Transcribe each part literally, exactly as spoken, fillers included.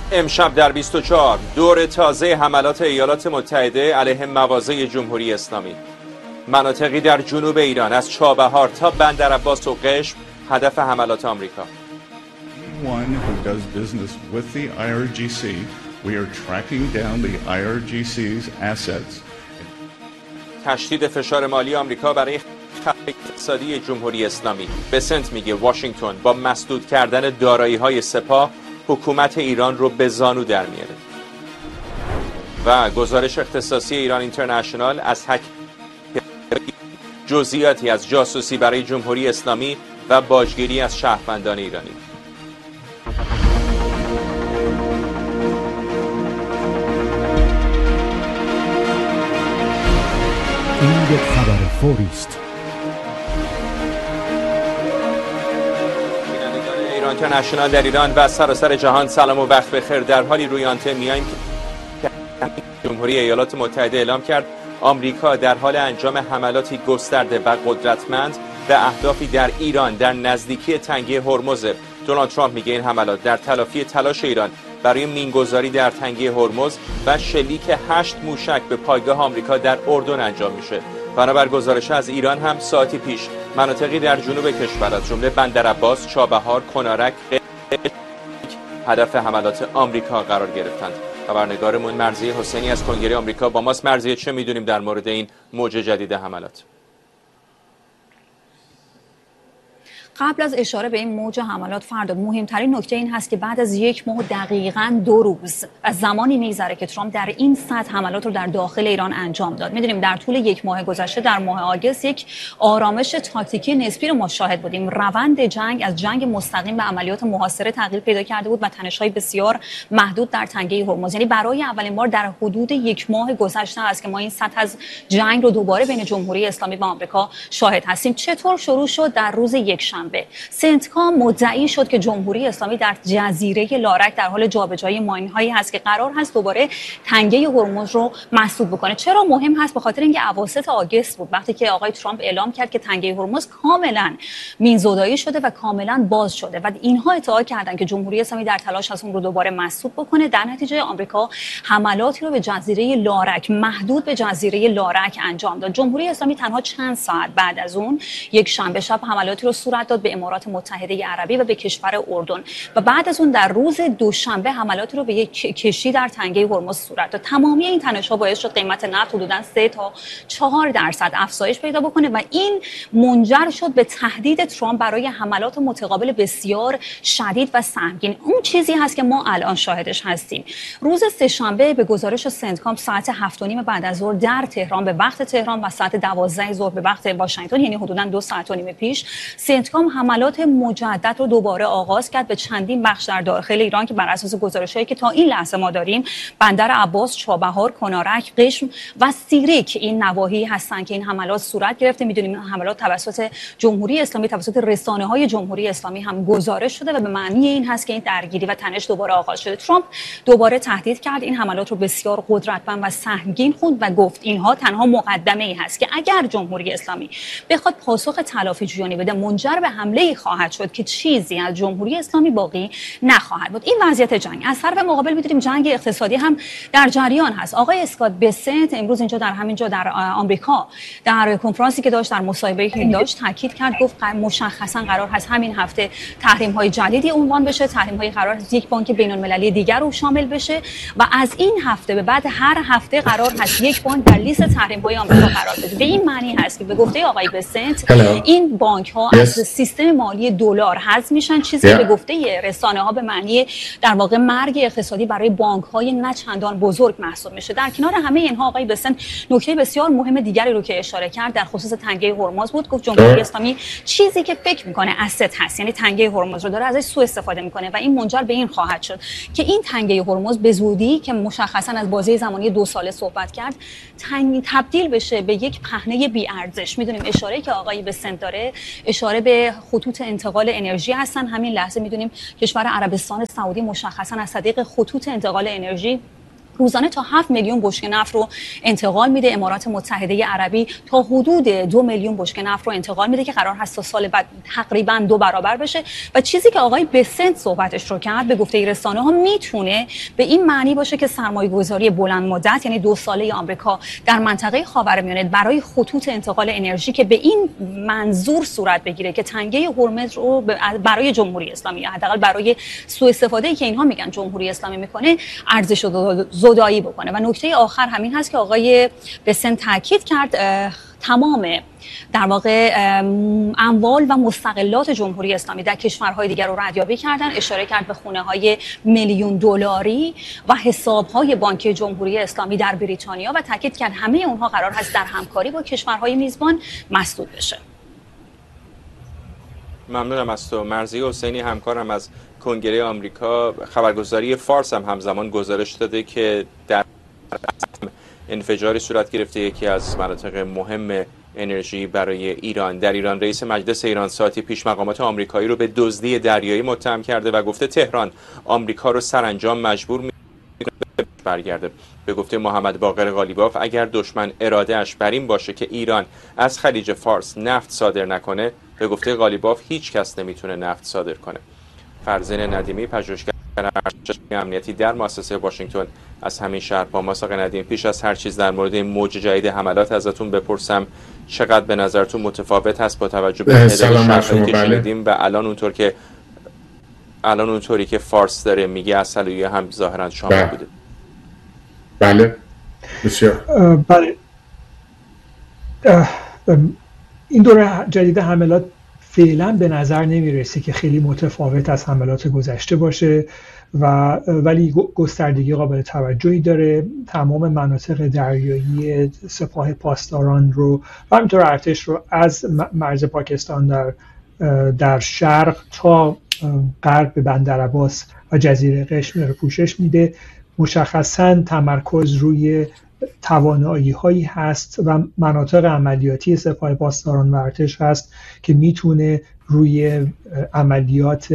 امشب در بیست و چهار دور تازه حملات ایالات متحده علیه مواضع جمهوری اسلامی. مناطقی در جنوب ایران از چابهار تا بندرعباس و قشم هدف حملات آمریکا. Anyone who does business with the I R G C, we are tracking down the I R G C's assets. تشدید فشار مالی آمریکا برای خفه اقتصادی جمهوری اسلامی. بسنت میگه واشنگتن با مسدود کردن دارایی‌های سپاه حکومت ایران رو به زانو در میاره. و گزارش اختصاصی ایران اینترنشنال از هک جزئیاتی از جاسوسی برای جمهوری اسلامی و باجگیری از شهروندان ایرانی. این یک خبر فوری است. ایران اینترنشنال در ایران و سراسر جهان سلام و وقت بخیر. در حالی روی آنتن میایم که جمهوری ایالات متحده اعلام کرد آمریکا در حال انجام حملاتی گسترده و قدرتمند به اهدافی در ایران در نزدیکی تنگه هرمز. دونالد ترامپ میگه این حملات در تلافی تلاش ایران برای مینگذاری در تنگه هرمز و شلیک هشت موشک به پایگاه آمریکا در اردن انجام میشه. بنابر گزارش از ایران هم ساعتی پیش مناطقی در جنوب کشور از جمله بندرعباس، چابهار، کنارک هدف حملات آمریکا قرار گرفتند. خبرنگارمون مرضیه حسینی از کنگره آمریکا با ماست. مرضیه، چه میدونیم در مورد این موج جدید حملات؟ قبل از اشاره به این موج حملات فرداد، مهمترین نکته این هست که بعد از یک ماه دقیقاً دو روز از زمانی میگذره که ترامپ در این سطح حملات رو در داخل ایران انجام داد. میدونیم در طول یک ماه گذشته در ماه آگوست یک آرامش تاکتیکی نسبی رو ما شاهد بودیم. روند جنگ از جنگ مستقیم به عملیات محاصره تغییر پیدا کرده بود و تنش‌های بسیار محدود در تنگه هرمز. یعنی برای اولین بار در حدود یک ماه گذشته است که ما این سطح از جنگ رو دوباره بین جمهوری اسلامی و آمریکا شاهد هستیم. چطور شروع شد؟ در روز یکشنبه سنتکام مدعی شد که جمهوری اسلامی در جزیره لارک در حال جابجایی ماین‌هایی هست که قرار هست دوباره تنگه هرمز رو مسدود بکنه. چرا مهم هست؟ به خاطر اینکه اواسط آگوست بود وقتی که آقای ترامپ اعلام کرد که تنگه هرمز کاملا مینزدایی شده و کاملا باز شده و اینها ادعا کردن که جمهوری اسلامی در تلاش هست اون رو دوباره مسدود بکنه. در نتیجه آمریکا حملاتی رو به جزیره لارک، محدود به جزیره لارک انجام داد. جمهوری اسلامی تنها چند ساعت بعد از اون یک شنبه شب حملاتی رو صورت داد به امارات متحده عربی و به کشور اردن و بعد از اون در روز دوشنبه حملاتی رو به یک کشتی در تنگه هرمز صورت داد. تمامی این تنش‌ها باعث شد قیمت نفت حدوداً سه تا چهار درصد افزایش پیدا بکنه و این منجر شد به تهدید ترامپ برای حملات متقابل بسیار شدید و سهمگین. اون چیزی هست که ما الان شاهدش هستیم. روز سه‌شنبه به گزارش سنتکام ساعت هفت و نیم بعد از ظهر در تهران به وقت تهران و ساعت دوازده ظهر به وقت واشنگتن، یعنی حدوداً دو ساعت و نیم پیش، سنتکام حملات مجدد رو دوباره آغاز کرد به چندین بخش در داخل ایران که بر اساس گزارش‌هایی که تا این لحظه ما داریم بندر عباس، چابهار، کنارک، قشم و سیریک این نواحی هستن که این حملات صورت گرفته. می‌دونیم این حملات توسط جمهوری اسلامی، توسط رسانه‌های جمهوری اسلامی هم گزارش شده و به معنی این هست که این درگیری و تنش دوباره آغاز شده. ترامپ دوباره تهدید کرد، این حملات رو بسیار قدرتمند و سهمگین خوند و گفت اینها تنها مقدمه‌ای هست که اگر جمهوری اسلامی بخواد پاسخ تلافی‌جویانه بده منجر به حمله خواهد شد که چیزی از جمهوری اسلامی باقی نخواهد بود. این وضعیت جنگ. از طرف مقابل می‌دونیم جنگ اقتصادی هم در جریان هست. آقای اسکات بسنت امروز اینجا در همین جا در آمریکا در کنفرانسی که داشت، در مصاحبه‌ای که داشت، تاکید کرد، گفت مشخصا قرار هست همین هفته تحریم‌های جدیدی عنوان بشه، تحریم‌های قرار هست یک بانک بین‌المللی دیگر رو شامل بشه و از این هفته به بعد هر هفته قرار هست یک بانک در لیست تحریم‌های آمریکا قرار بده. به این معنی هست که به گفته آقای بسنت این بانک‌ها از سیستم مالی دلار حذف میشن، چیزی که به گفته رسانه‌ها به معنی در واقع مرگ اقتصادی برای بانک‌های نه چندان بزرگ محسوب میشه. در کنار همه اینها آقای بسن نکته بسیار مهم دیگری رو که اشاره کرد در خصوص تنگه هرمز بود. گفت جمهوری اسلامی چیزی که فکر میکنه اسست هست، یعنی تنگه هرمز رو داره ازش سوء استفاده میکنه و این منجر به این خواهد شد که این تنگه هرمز به زودی که مشخصا از بازه زمانی دو ساله صحبت کرد تنگ تبدیل بشه به یک پهنه بی ارزش. میدونیم اشاره که آقای بسن داره اشاره به خطوط انتقال انرژی هستن. همین لحظه میدونیم کشور عربستان سعودی مشخصا از طریق خطوط انتقال انرژی روزانه تا هفت میلیون بشکه نفت رو انتقال میده. امارات متحده عربی تا حدود دو میلیون بشکه نفت رو انتقال میده که قرار هست تا سال بعد تقریبا دو برابر بشه. و چیزی که آقای بسنت صحبتش رو کرد به گفته رسانه ها میتونه به این معنی باشه که سرمایه گذاری بلند مدت یعنی دو ساله آمریکا در منطقه خاورمیانه برای خطوط انتقال انرژی که به این منظور صورت بگیره که تنگه هرمز رو برای جمهوری اسلامی حداقل برای سوء استفاده‌ای که اینها میگن جمهوری اسلامی میکنه ارزش زدایی بکنه. و نکته آخر همین هست که آقای بسن تاکید کرد تمام در واقع اموال و مستقلات جمهوری اسلامی در کشورهای دیگر رو ردیابی کردن. اشاره کرد به خونه‌های میلیون دلاری و حساب‌های بانکی جمهوری اسلامی در بریتانیا و تاکید کرد همه اونها قرار هست در همکاری با کشورهای میزبان مسدود بشه. ممنونم از تو. مرضیه حسینی همکارم از کنگره آمریکا خبرگزاری فارس هم همزمان گزارش داده که در انفجاری صورت گرفته یکی از مناطق مهم انرژی برای ایران. در ایران رئیس مجلس ایران ساعتی پیش مقامات آمریکایی رو به دزدی دریایی متهم کرده و گفته تهران آمریکا رو سرانجام مجبور می‌کنه برگرده. به گفته محمد باقر قالیباف اگر دشمن ارادهش بر این باشه که ایران از خلیج فارس نفت صادر نکنه، به گفته قالیباف هیچ کس نمیتونه نفت صادر کنه. فرزین ندیمی پژوهشگر ارشد امنیتی در مؤسسه واشنگتن از همین شهر با ما. آقای ندیمی، پیش از هر چیز در مورد این موج جدید حملات ازتون بپرسم چقدر به نظرتون متفاوت هست با توجه به تعداد شهرهایی که شنیدیم و الان اونطور که الان اونطوری که فارس داره میگه اصلویه هم ظاهرا شامل بوده؟ بله بسیار بله. این دوره جدید حملات فعلا به نظر نمیرسه که خیلی متفاوت از حملات گذشته باشه و ولی گستردگی قابل توجهی داره. تمام مناطق دریایی سپاه پاسداران رو و همینطور ارتش رو از مرز پاکستان در در شرق تا غرب به بندرعباس و جزیره قشم رو پوشش میده. مشخصاً تمرکز روی توانایی هایی هست و مناطق عملیاتی سپاه پاسداران و ارتش هست که میتونه روی عملیات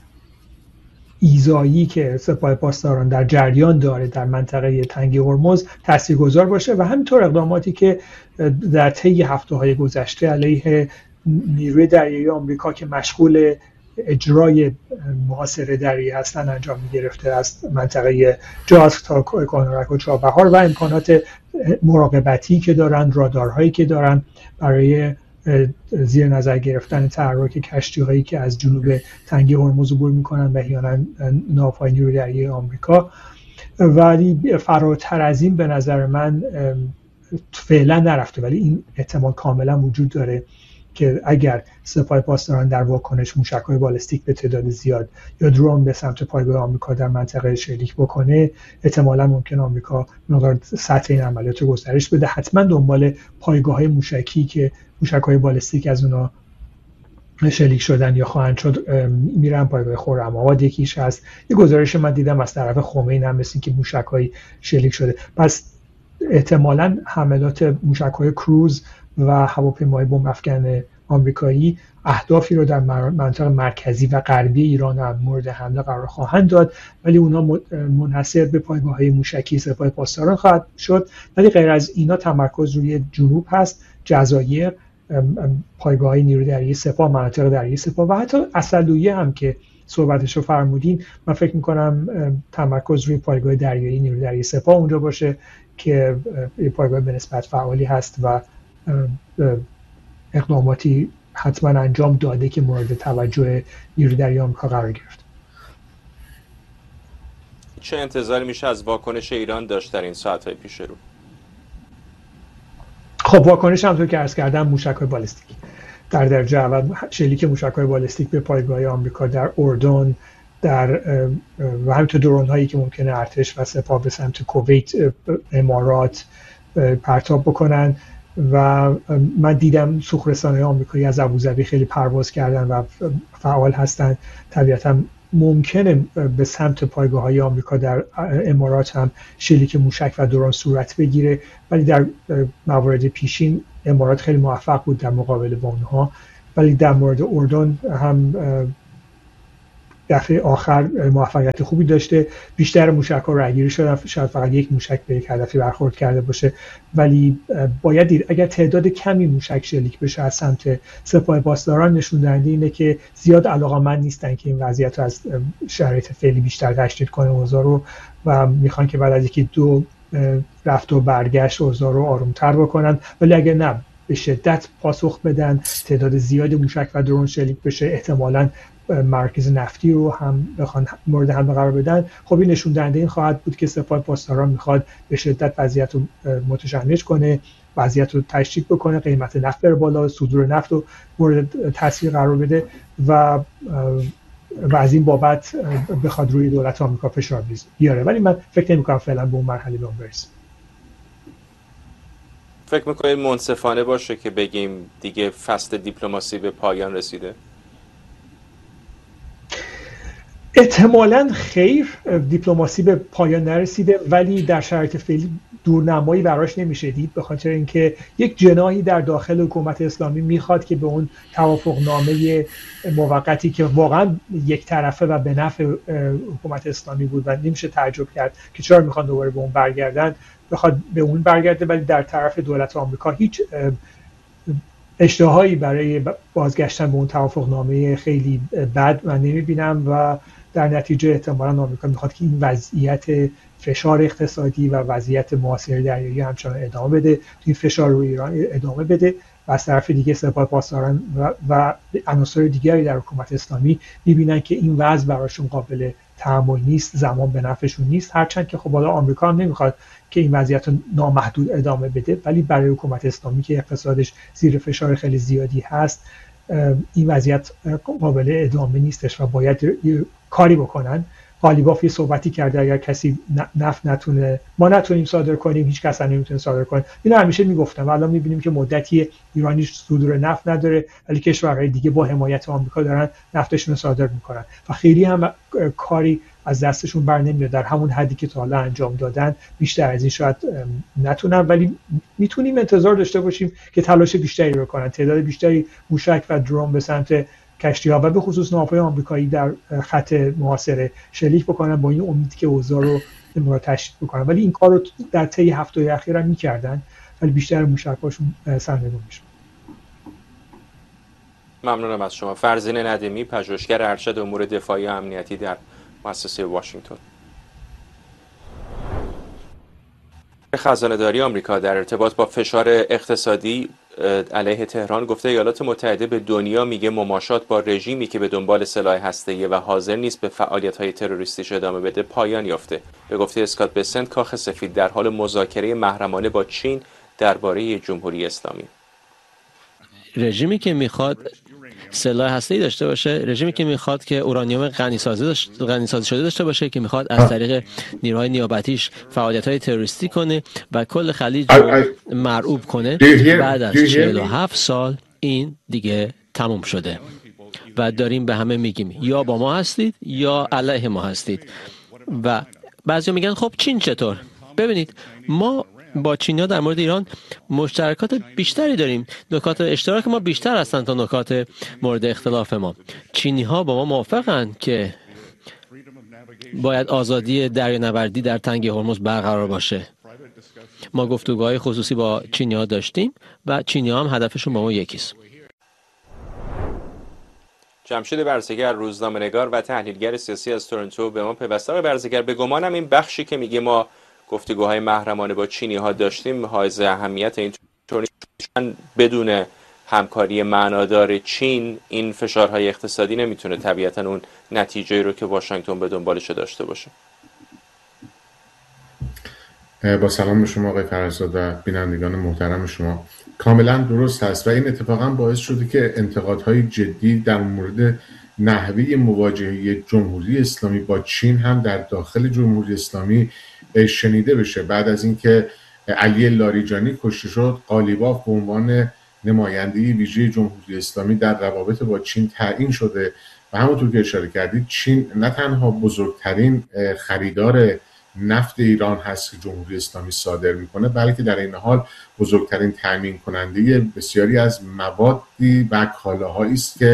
ایذایی که سپاه پاسداران در جریان داره در منطقه تنگه هرمز تاثیرگذار باشه و همینطور اقداماتی که در طی هفته‌های گذشته علیه نیروی دریایی آمریکا که مشغول اجرای محاصره دریایی هستن انجام می‌گرفته از منطقه جاسک تا کانارک و چابهار و امکانات مراقبتی که دارن، رادارهایی که دارن برای زیر نظر گرفتن تحرک کشتی‌هایی که از جنوب تنگه هرمز عبور می‌کنن و احیانا ناوهای نیروی دریایی آمریکا. ولی فراتر از این به نظر من فعلا نرفته، ولی این احتمال کاملا وجود داره که اگر سپاه پاسداران در واکنش موشک‌های بالستیک به تعداد زیاد یا درون به سمت پایگاه آمریکا در منطقه شلیک بکنه، احتمالاً ممکن آمریکا مقدار سطح این عملیات رو گسترش بده. حتما دنبال پایگاه‌های موشکی که موشک‌های بالستیک از اونها شلیک شدن یا خواهند شد میرن. پایگاه خرم‌آباد یکیش هست. یه گزارش من دیدم از طرف خمینی هم مثل که موشک‌های شلیک شده. پس احتمالاً حملات موشک‌های کروز و هواپیمای بمب افکن آمریکایی اهدافی رو در منطقه مرکزی و غربی ایران هم مورد حمله قرار خواهند داد، ولی اونا منحصر به پایگاه‌های موشکی سپاه پاسداران خواهد شد. ولی غیر از اینا تمرکز روی جنوب هست، جزایر، پایگاه‌های نیروی دریایی سپاه، مناطق دریایی سپاه و حتی اسدویه هم که صحبتش رو فرمودین. من فکر می‌کنم تمرکز روی پایگاه دریایی نیروی دریایی سپاه اونجا باشه که پایگاه به نسبت فعالی هست و اقداماتی حتما انجام داده که مورد توجه نیروی دریایی آمریکا قرار گرفت. چه انتظاری میشه از واکنش ایران داشت در این ساعت‌های پیش رو؟ خب واکنش همونطور که عرض کردم موشک‌های بالستیک در درجه اول، شلیک موشک‌های بالستیک به پایگاه آمریکا در اردن، در و همینطور درون‌هایی که ممکنه ارتش و سپاه به سمت کویت، امارات پرتاب بکنن. و من دیدم سوخرسان‌های آمریکایی از ابوظبی خیلی پرواز کردن و فعال هستن. طبیعتاً ممکنه به سمت پایگاه‌های آمریکا در امارات هم شلیک موشک و درون صورت بگیره، ولی در موارد پیشین امارات خیلی موفق بود در مقابله با اونها. ولی در مورد اردن هم دفعه آخر موفقیت خوبی داشته، بیشتر موشک‌ها رایگیری شدن، شاید فقط یک موشک به یک هدفی برخورد کرده باشه، ولی باید دید اگر تعداد کمی موشک شلیک بشه از سمت سپاه پاسداران نشون دهنده اینه که زیاد علاقه‌مند نیستن که این وضعیت رو از شرایط فعلی بیشتر تشدید کنه اوضاع رو و میخوان که بعد از یکی دو رفت و برگشت اوضاع رو آرومتر بکنن. ولی اگر نه به شدت پاسخ بدن، تعداد زیاد موشک و درون شلیک بشه، احتمالاً مرکز نفتی رو هم بخوان مورد حمله قرار بدن، خب این نشون دهنده این خواهد بود که سپاه پاسداران میخواد به شدت وضعیت رو متشنج کنه، وضعیت رو تشدید بکنه، قیمت نفت بره بالا، صدور نفت رو مورد تاثیر قرار بده و و از این بابت بخواد روی دولت آمریکا فشار بیاره. ولی من فکر نمی‌کنم فعلا به اون مرحله به اون برسیم. فکر می‌کنید منصفانه باشه که بگیم دیگه فصل دیپلماسی به پایان رسیده؟ احتمالاً خیر، دیپلماسی به پایان نرسیده، ولی در شرایط فعلی دورنمایی براش نمیشه دید، به خاطر اینکه یک جناحی در داخل حکومت اسلامی میخواد که به اون توافقنامه موقتی که واقعا یک طرفه و به نفع حکومت اسلامی بود و نمیشه تعجب کرد که چرا میخوان دوباره به اون برگردن، بخواد به اون برگرده، ولی در طرف دولت آمریکا هیچ اشتهایی برای بازگشتن به اون توافقنامه خیلی بد من نمیبینم و در نتیجه احتمالاً آمریکا میخواد که این وضعیت فشار اقتصادی و وضعیت محاصره دریایی همچنان ادامه بده، این فشار روی ایران ادامه بده و از طرف دیگه سپاه پاسداران و, و عناصر دیگری در حکومت اسلامی میبینن که این وضع براشون قابل تحمل نیست، زمان به نفعشون نیست، هرچند که خب حالا آمریکا هم نمیخواد که این وضعیت رو نامحدود ادامه بده، ولی برای حکومت اسلامی که اقتصادش زیر فشار خیلی زیادی هست این وضعیت قابل ادامه نیستش و باید کاری بکنن. قالیباف یه صحبتی کرده اگر کسی نفت نتونه، ما نتونیم صادر کنیم، هیچ کس نمیتونه صادر کنه. اینو همیشه میگفتم و الان میبینیم که مدتی ایرانی صدور نفت نداره ولی کشورهای دیگه با حمایت آمریکا دارن نفتشون رو صادر میکنن و خیلی هم کاری از دستشون بر نمیاد، در همون حدی که تا حالا انجام دادن، بیشتر از این شاید نتونن، ولی میتونیم انتظار داشته باشیم که تلاش بیشتری بکنن، تعداد بیشتری موشک و درون به سمت کشتی‌ها و به خصوص ناوهای آمریکایی در خط محاصره شلیک بکنن، با این امید که اوضاع رو امروز تشدید بکنن. ولی این کار رو در طی هفته‌های اخیر هم می‌کردن ولی بیشتر موشک‌هاشون سرنگون میشد. ممنونم از شما. فرزین ندیمی، پژوهشگر ارشد امور دفاعی و امنیتی در مؤسسه واشنگتن. خزانه‌داری آمریکا در ارتباط با فشار اقتصادی علیه تهران گفته ایالات متحده به دنیا میگه مماشات با رژیمی که به دنبال سلاح هسته‌ای و حاضر نیست به فعالیت‌های تروریستیش ادامه بده پایان یافته. به گفته اسکات بسنت، کاخ سفید در حال مذاکره محرمانه با چین درباره جمهوری اسلامی. رژیمی که میخواد سلاح هسته‌ای داشته باشه، رژیمی که میخواد که اورانیوم غنی‌سازی غنی‌سازی شده داشته باشه، که میخواد از طریق نیروهای نیابتیش فعالیت‌های تروریستی کنه و کل خلیج رو مرعوب کنه. بعد از چهل و هفت سال این دیگه تموم شده و داریم به همه میگیم یا با ما هستید یا علیه ما هستید. و بعضیا میگن خب چین چطور؟ ببینید ما با چینی‌ها در مورد ایران مشترکات بیشتری داریم، نکات اشتراک ما بیشتر هستند تا نکات مورد اختلاف ما. چینی‌ها با ما موافقند که باید آزادی دریانوردی در تنگه هرمز برقرار باشه. ما گفتگوهای خصوصی با چینی‌ها داشتیم و چینی‌ها هم هدفشون با ما یکیست. جمشید برزگر، روزنامه‌نگار و تحلیلگر سیاسی از تورنتو به ما پیوسته. آقای برزگر، به گمانم این بخشی که میگه ما گفتگوهای محرمانه با چینی ها داشتیم حائز اهمیت، اینطور بدون همکاری معنادار چین این فشارهای اقتصادی نمیتونه طبیعتا اون نتیجه رو که واشنگتن به دنبالش داشته باشه. با سلام به شما آقای فرزاد و بینندگان محترم شما، کاملا درست هست و این اتفاقا باعث شده که انتقادهای جدی در مورد نحوه مواجهه جمهوری اسلامی با چین هم در داخل جمهوری اسلامی شنیده بشه. بعد از اینکه علی لاریجانی کشته شد، قالیباف به عنوان نماینده ویژه جمهوری اسلامی در روابط با چین تعیین شده و همونطور که اشاره کردید چین نه تنها بزرگترین خریدار نفت ایران هست که جمهوری اسلامی صادر میکنه، بلکه در این حال بزرگترین تامین کننده بسیاری از موادی و کالاهایی است که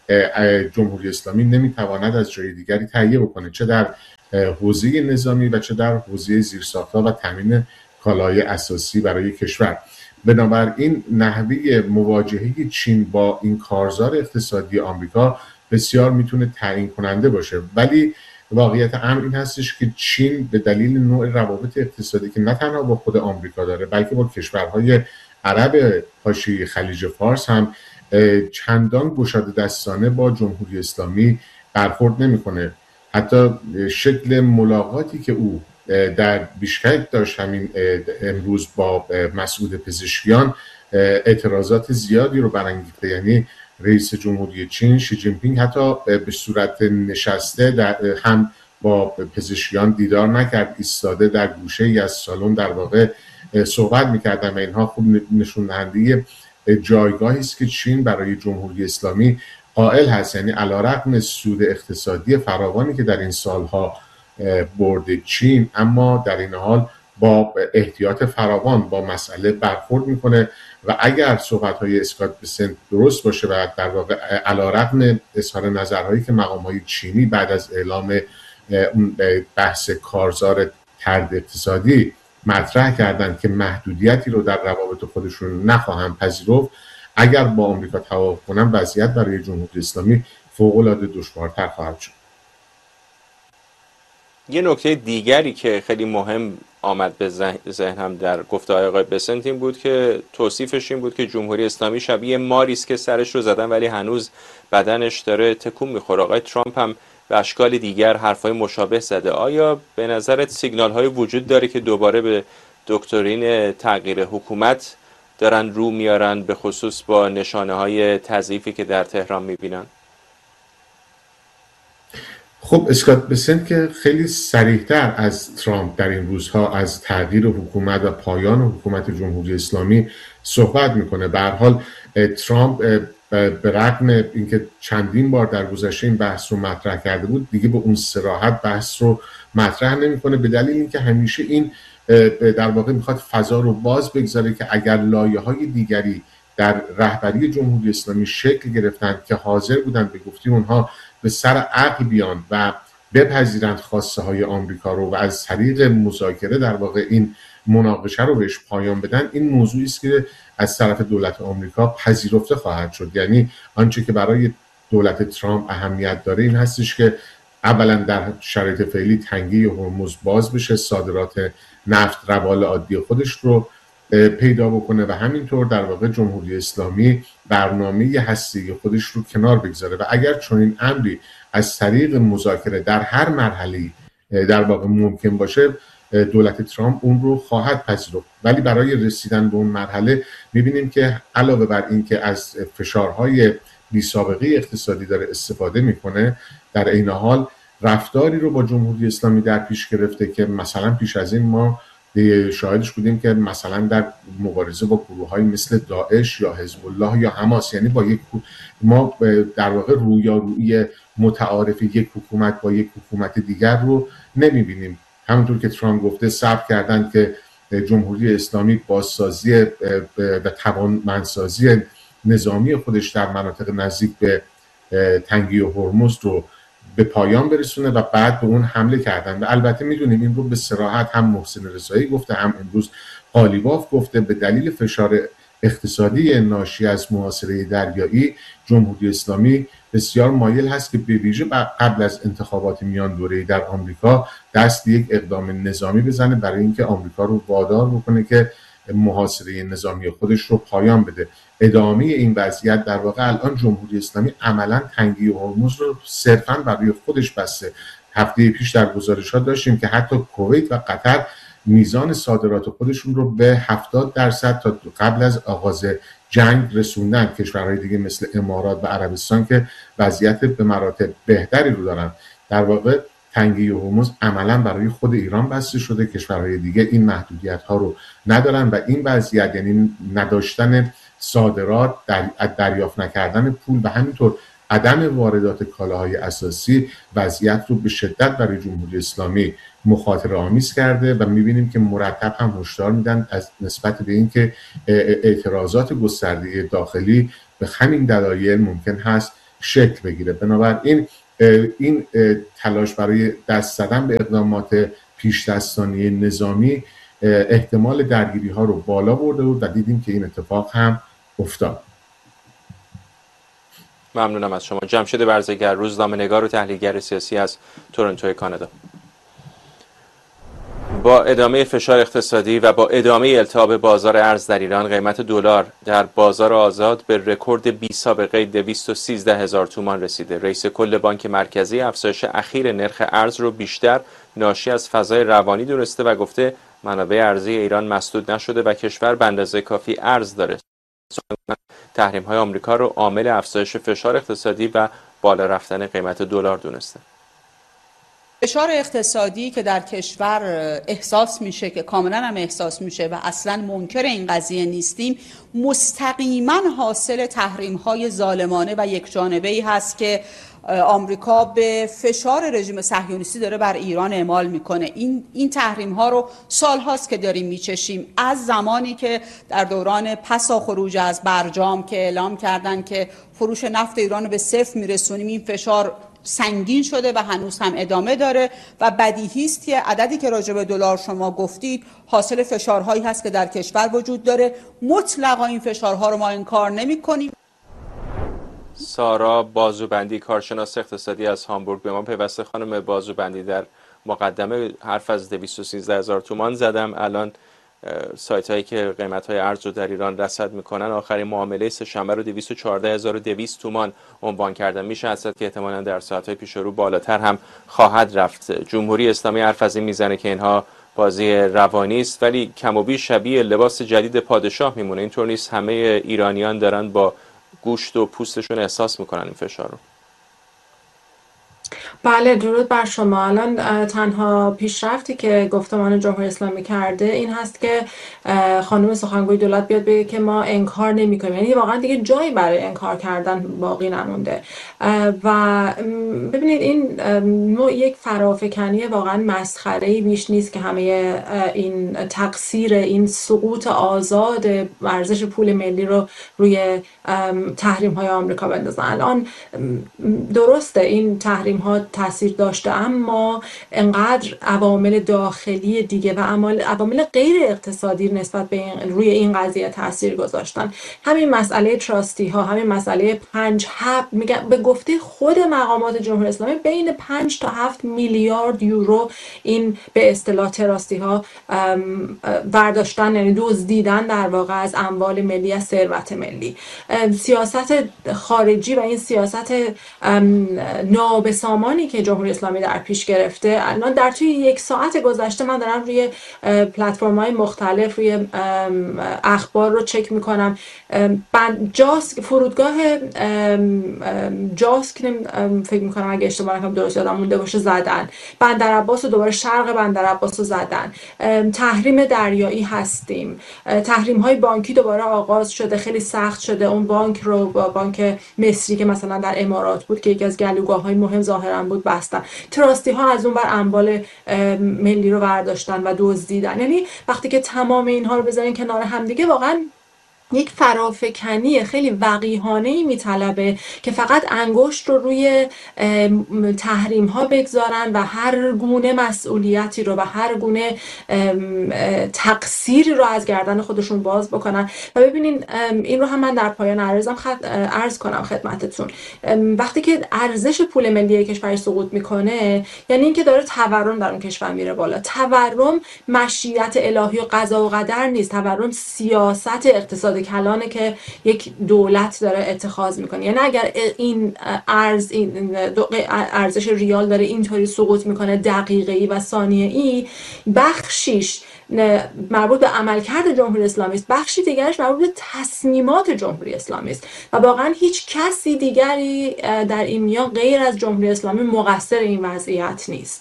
جمهوری اسلامی نمیتواند از جای دیگری تهیه بکنه، چه در حوزه نظامی و چه در حوزه زیرساخت‌ها و تامین کالای اساسی برای کشور. بنابراین نحوه مواجهه چین با این کارزار اقتصادی آمریکا بسیار میتونه تعیین کننده باشه، ولی واقعیت امر این هستش که چین به دلیل نوع روابط اقتصادی که نه تنها با خود آمریکا داره بلکه با کشورهای عرب حاشیه خلیج فارس هم چندان گشاده دستانه با جمهوری اسلامی برخورد نمیکنه. حتی شکل ملاقاتی که او در بیشکک داشت همین امروز با مسئول پزشکیان اعتراضات زیادی رو برانگیخته. یعنی رئیس جمهوری چین شی جین پینگ حتی به صورت نشسته در هم با پزشکیان دیدار نکرد، ایستاده در گوشه ای از سالن در واقع صحبت میکردن و اینها خوب نشون دهنده جایگاهی است که چین برای جمهوری اسلامی قائل هست. یعنی علیرغم سود اقتصادی فراوانی که در این سالها برده چین، اما در این حال با احتیاط فراوان با مسئله برخورد میکنه و اگر صحبت‌های اسکات بسنت درست باشه و در واقع علیرغم اظهار نظرهایی که مقام‌های چینی بعد از اعلام اون بحث کارزار طرد اقتصادی مطرح کردن که محدودیتی رو در روابط خودشون نخواهند پذیرفت، اگر با آمریکا توافق کنن وضعیت برای جمهوری اسلامی فوق‌العاده دشوارتر خواهد شد. یه نکته دیگری که خیلی مهم آمد به ذهنم در گفته‌های آقای بسنت این بود که توصیفش این بود که جمهوری اسلامی شبیه ماری است که سرش رو زدن ولی هنوز بدنش داره تکون میخوره. آقای ترامپ هم به اشکال دیگر حرفای مشابه زده. آیا به نظرت سیگنال‌های وجود داره که دوباره به دکترین تغییر حکومت دارن رو میارن، به خصوص با نشانه‌های تضعیفی که در تهران میبینن؟ خب اسکات بسنت که خیلی صریح‌تر از ترامپ در این روزها از تغییر حکومت و پایان حکومت جمهوری اسلامی صحبت میکنه. به هر حال ترامپ به رغم اینکه چندین بار در گذشته این بحث رو مطرح کرده بود، دیگه به اون صراحت بحث رو مطرح نمیکنه، به دلیل اینکه همیشه این در واقع میخواد فضا رو باز بگذاره که اگر لایه‌های دیگری در رهبری جمهوری اسلامی شکل گرفتن که حاضر بودن به گفته اونها به سر عقل بیان و بپذیرند خواسته های آمریکا رو و از طریق مذاکره در واقع این مناقشه رو بهش پایان بدن، این موضوعی است که از طرف دولت آمریکا پذیرفته خواهد شد. یعنی آنچه که برای دولت ترامپ اهمیت داره این هستش که اولا در شرایط فعلی تنگی هرمز باز بشه، صادرات نفت روال عادی خودش رو پیدا بکنه و همینطور در واقع جمهوری اسلامی برنامه هسته‌ای خودش رو کنار بگذاره و اگر چنین امری از طریق مذاکره در هر مرحله‌ای در واقع ممکن باشه، دولت ترامپ اون رو خواهد پذیرفت. ولی برای رسیدن به اون مرحله می‌بینیم که علاوه بر این که از فشارهای بی سابقه اقتصادی داره استفاده میکنه، در عین حال رفتاری رو با جمهوری اسلامی در پیش گرفته که مثلا پیش از این ما شاهدش بودیم که مثلا در مبارزه با گروه‌های مثل داعش یا حزب الله یا حماس، یعنی با یک ما در واقع رویارویی متعارف یک حکومت با یک حکومت دیگر رو نمی‌بینیم. همونطور که ترامپ گفته صبر کردن که جمهوری اسلامی بازسازی و توانمندسازی نظامی خودش در مناطق نزدیک به تنگی هرمز رو به پایان برسونه و بعد به اون حمله کردن. و البته میدونیم این رو به صراحت هم محسن رضایی گفته، هم امروز قالیباف گفته، به دلیل فشار اقتصادی ناشی از محاصره دریایی جمهوری اسلامی بسیار مایل هست که به ویژه قبل از انتخابات میان دوره‌ای در آمریکا دست یک اقدام نظامی بزنه برای اینکه آمریکا رو وادار بکنه که محاصره نظامی خودش رو پایان بده. ادامه این وضعیت در واقع الان جمهوری اسلامی عملاً تنگی هرمز رو صرفاً برای خودش بسته. هفته پیش در گزارشات داشتیم که حتی کویت و قطر میزان صادرات خودشون رو به هفتاد درصد تا قبل از آغاز جنگ رسوندن. کشورهای دیگه مثل امارات و عربستان که وضعیت به مراتب بهتری رو دارن. در واقع تنگی هرمز عملاً برای خود ایران بسته شده، کشورهای دیگه این محدودیت ها رو ندارن و این وضعیت، یعنی نداشتن صادرات، در دریافت نکردن پول و همینطور عدم واردات کالاهای اساسی، وضعیت رو به شدت برای جمهوری اسلامی مخاطره آمیز کرده و می‌بینیم که مرتب هم هشدار میدن از نسبت به اینکه اعتراضات گسترده داخلی به همین دلایل ممکن هست شکل بگیره. بنابراین این تلاش برای دست زدن به اقدامات پیش دستانی نظامی احتمال درگیری ها رو بالا برده بود و دیدیم که این اتفاق هم افتاد. ممنونم از شما. جمشید برزگر، روزنامه‌نگار و تحلیلگر سیاسی از تورنتو کانادا. با ادامه فشار اقتصادی و با ادامه التهاب بازار ارز در ایران، قیمت دلار در بازار آزاد به رکورد بی سابقه دویست و سیزده هزار تومان رسیده. رئیس کل بانک مرکزی افزایش اخیر نرخ ارز رو بیشتر ناشی از فضای روانی دونسته و گفته منابع ارزی ایران مسدود نشده و کشور به اندازه کافی ارز داره. تحریم های آمریکا رو عامل افزایش فشار اقتصادی و بالا رفتن قیمت دلار دونسته. فشار اقتصادی که در کشور احساس میشه، که کاملا هم احساس میشه و اصلا منکر این قضیه نیستیم، مستقیما حاصل تحریم های ظالمانه و یک جانبه ای هست که آمریکا به فشار رژیم صهیونیستی داره بر ایران اعمال میکنه. این این تحریم ها رو سال هاست که داریم میچشیم، از زمانی که در دوران پسا خروج از برجام که اعلام کردن که فروش نفت ایران رو به صفر میرسونیم. این فشار سنگین شده و هنوز هم ادامه داره و بدیهی است که عددی که راجع به دلار شما گفتید حاصل فشارهایی هست که در کشور وجود داره. مطلقا این فشارها رو ما انکار نمی‌کنیم. سارا بازوبندی، کارشناس اقتصادی از هامبورگ، به ما پیوسته. خانم بازوبندی، در مقدمه حرف از دویست و سیزده هزار تومان زدم. الان سایت هایی که قیمت های ارز رو در ایران رصد میکنن آخرین معامله سه شنبه رو دویست و چهارده هزار و دویست تومان عنوان کردن. میشه حدس که احتمالاً در ساعت های پیش رو بالاتر هم خواهد رفت. جمهوری اسلامی حرف از این میزنه که اینها بازی روانی است، ولی کم و بیش شبیه لباس جدید پادشاه میمونه. اینطور نیست؟ همه ایرانیان دارن با گوشت و پوستشون احساس میکنن این فشار رو. بله، درود بر شما. الان تنها پیشرفتی که گفتمان جمهوری اسلامی کرده این هست که خانم سخنگوی دولت بیاد بگه که ما انکار نمی‌کنیم، یعنی واقعا دیگه جایی برای انکار کردن باقی نمونده. و ببینید این یک فرافکنی واقعا مسخره‌ای بیش نیست که همه این تقصیر این سقوط آزاد ارزش پول ملی رو روی تحریم‌های آمریکا بندازن. الان درسته این تحریم ها تاثیر داشته، اما انقدر عوامل داخلی دیگه و عوامل غیر اقتصادی نسبت به این روی این قضیه تاثیر گذاشتن. همین مسئله تراستی ها، همین مسئله پنج هفت، میگن به گفته خود مقامات جمهوری اسلامی بین پنج تا هفت میلیارد یورو این به اصطلاح تراستی ها برداشتن، یعنی دزدیدن در واقع از اموال ملی، از ثروت ملی. سیاست خارجی و این سیاست نابسامانی که جمهوری اسلامی در پیش گرفته، الان در توی یک ساعت گذشته من دارم روی پلتفرم‌های مختلف روی اخبار رو چک میکنم. جاسک، فرودگاه جاسک فکر میکنم اگه اشتباه نکنم درست یادم مونده باشه، زدن. بندر عباس رو دوباره، شرق بندر عباس رو زدن. تحریم دریایی هستیم. تحریم های بانکی دوباره آغاز شده، خیلی سخت شده. اون بانک رو با بانک مصری که مثلا در امارات بود که یکی از گلوگاه های مهم ظاهرا بود بستن. تراستی ها از اون بر اموال ملی رو برداشتن و دزدیدن. یعنی وقتی که تمام اینها رو بذارین کنار هم دیگه، واقعا یک فرافکنی خیلی وقیحانه‌ای میطلبه که فقط انگشت رو روی تحریم ها بگذارن و هر گونه مسئولیتی رو و هر گونه تقصیری رو از گردن خودشون باز بکنن. و ببینین این رو هم من در پایان عرضم خد... عرض کنم خدمتتون. وقتی که ارزش پول ملی کشور سقوط میکنه، یعنی اینکه داره تورم در اون کشور میره بالا. تورم مشیت الهی و قضا و قدر نیست. تورم سیاست اقتصادی کلانه که یک دولت داره اتخاذ میکنه. یعنی اگر این ارز این ارزش ریال داره اینطوری سقوط میکنه دقیقه‌ای و ثانیه‌ای، بخشیش مربوط به عملکرد جمهوری اسلامی است، بخشی دیگرش مربوط به تصمیمات جمهوری اسلامی است و واقعا هیچ کسی دیگری در این میان غیر از جمهوری اسلامی مقصر این وضعیت نیست.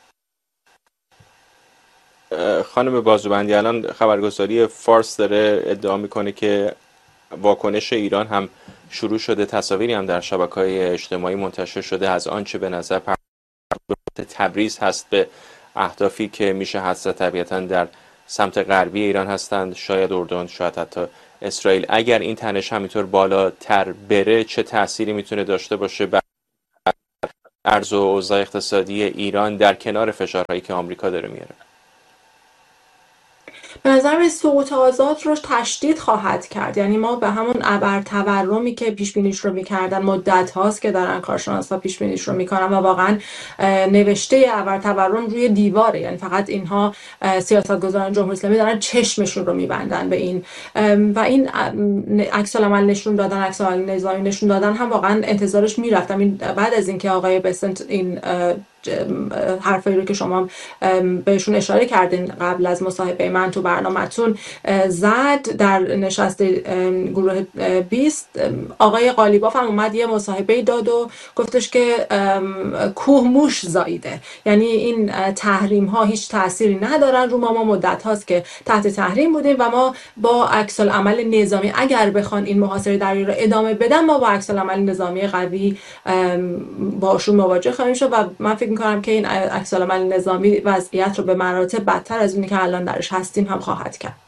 خانم بازوبندی، الان خبرگزاری فارس داره ادعا میکنه که واکنش ایران هم شروع شده. تصاویری هم در شبکه‌های اجتماعی منتشر شده از آنچه به نظر تبریز هست به اهدافی که میشه حدس طبیعتاً در سمت غربی ایران هستند، شاید اردن، شاید حتی اسرائیل. اگر این تنش همینطور بالاتر بره چه تأثیری میتونه داشته باشه بر ارز و اوضاع اقتصادی ایران در کنار فشارهایی که آمریکا داره میاره؟ به نظر من سقوط آزاد رو تشدید خواهد کرد. یعنی ما به همون ابر تورمی که پیش بینیش رو می‌کردن مدت هاست که دارن کارشناسا پیش بینیش رو می‌کنن و واقعا نوشته ابر تورم روی دیواره. یعنی فقط اینها سیاستگزاران جمهوری اسلامی دارن چشمشون رو می‌بندن به این و این عکس العمل نشون دادن، عکس العمل نظامی نشون دادن هم واقعا انتظارش می‌رفتم. این بعد از اینکه آقای بسنت این حرفایی رو که شما بهشون اشاره کردین قبل از مصاحبه من تو برنامه‌تون زد در نشست گروه بیست، آقای قالیباف هم اومد یه مصاحبه داد و گفتش که کوه موش زاییده. یعنی این تحریم ها هیچ تأثیری ندارن رو ما، ما مدت هاست که تحت تحریم بودیم و ما با عکس العمل نظامی اگر بخوان این محاصره دریایی رو ادامه بدن ما با عکس العمل نظامی قوی باشون مواجه خواهیم شد و من فکر می‌کنم که این عکس العمل نظامی وضعیت رو به مراتب بدتر از اونی که الان درش هستیم هم خواهد کرد.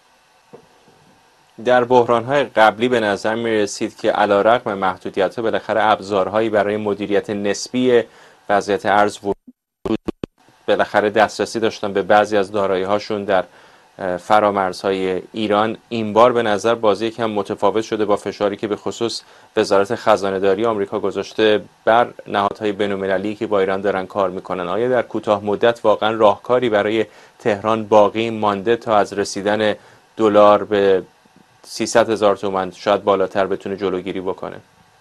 در بحران‌های قبلی به نظر می‌رسید که علی‌رغم محدودیت‌ها بالاخره ابزارهایی برای مدیریت نسبی وضعیت ارز وجود بالاخره دسترسی داشتن به بعضی از دارایی‌هاشون در فرامرزهای ایران. این بار به نظر بازی کم متفاوت شده با فشاری که به خصوص وزارت خزانه‌داری آمریکا گذاشته بر نهادهای بین‌المللی که با ایران دارن کار میکنن. آیا در کوتاه مدت واقعا راهکاری برای تهران باقی مانده تا از رسیدن دلار به سیصد هزار تومان شاید بالاتر بتونه جلوگیری بکنه؟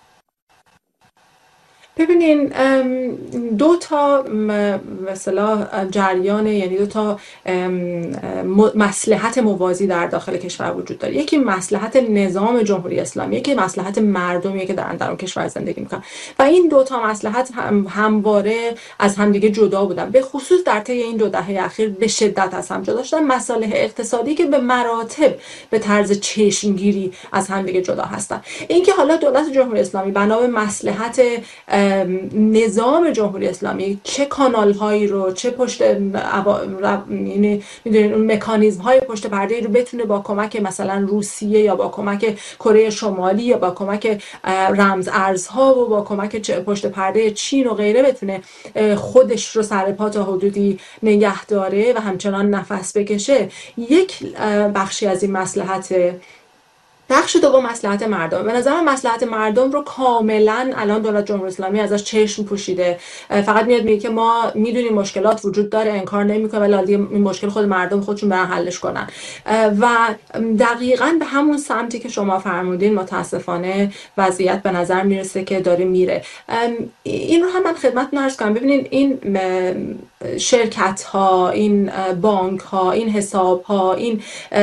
ببینین دو تا مثلا جریان، یعنی دو تا مصلحت موازی در داخل کشور وجود داره. یکی مصلحت نظام جمهوری اسلامی، یکی مصلحت مردمیه که دارن در اون کشور زندگی میکنن و این دو تا مصلحت هم همواره از همدیگه جدا بودن. به خصوص در طی این دو دهه اخیر به شدت از هم جدا شدن. مصالح اقتصادی که به مراتب به طرز چشمگیری از همدیگه جدا هستن. اینکه حالا دولت جمهوری اسلامی بنا به مصلحت نظام جمهوری اسلامی چه کانال هایی رو، چه پشت یعنی میدونین اون مکانیزم های پشت پرده رو بتونه با کمک مثلا روسیه یا با کمک کره شمالی یا با کمک رمز ارزها و با کمک پشت پرده چین و غیره بتونه خودش رو سر پا تا حدودی نگه داره و همچنان نفس بکشه، یک بخشی از این مصلحت. بخش دوم مصلحت مردم. به نظر من مصلحت مردم رو کاملا الان دولت جمهوری اسلامی ازش چشم پوشیده. فقط میاد میگه که ما میدونیم مشکلات وجود داره، انکار نمیکنه، ولی این مشکل خود مردم خودشون برن حلش کنن و دقیقاً به همون سمتی که شما فرمودین متاسفانه وضعیت به نظر میرسه که داره میره. این رو هم من خدمتتون عرض کنم. ببینید این شرکت ها، این بانک ها، این حساب ها، این